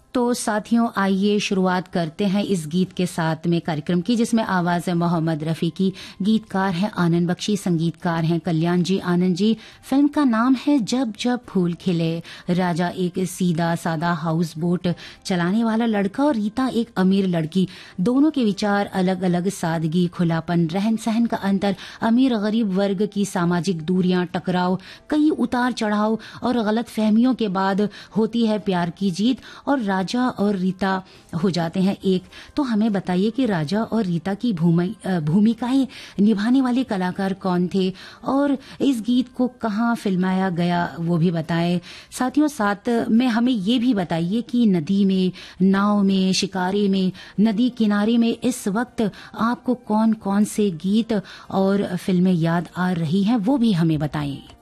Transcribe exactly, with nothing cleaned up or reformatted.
तो साथियों, आइए शुरुआत करते हैं इस गीत के साथ में कार्यक्रम की, जिसमें आवाज है मोहम्मद रफी की। गीतकार हैं आनंद बख्शी, संगीतकार हैं कल्याण जी आनंद जी। फिल्म का नाम है जब जब फूल खिले। राजा एक सीधा सादा हाउस बोट चलाने वाला लड़का और रीता एक अमीर लड़की, दोनों के विचार अलग अलग, सादगी, खुलापन, रहन सहन का अंतर, अमीर गरीब वर्ग की सामाजिक दूरियां, टकराव, कई उतार चढ़ाव और गलत फहमियों के बाद होती है प्यार की जीत और राजा और रीता हो जाते हैं एक। तो हमें बताइए कि राजा और रीता की भूमिकाएं निभाने वाले कलाकार कौन थे और इस गीत को कहाँ फिल्माया गया वो भी बताएं। साथियों, साथ में हमें ये भी बताइए कि नदी में, नाव में, शिकारे में, नदी किनारे में इस वक्त आपको कौन कौन से गीत और फिल्में याद आ रही हैं, वो भी हमें बताएं।